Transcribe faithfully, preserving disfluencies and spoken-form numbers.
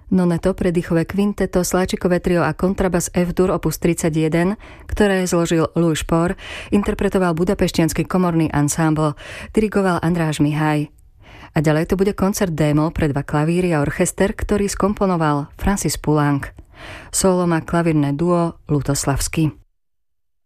Noneto, predýchové kvinteto, sláčikové trio a kontrabas F-dur opus tridsaťjeden, ktoré zložil Louis Spohr, interpretoval Budapešťanský komorný ansámbl, dirigoval Andráš Mihaj. A ďalej to bude koncert démo pre dva klavíry a orchester, ktorý skomponoval Francis Poulenc. Solo má klavírne duo Lutoslavský.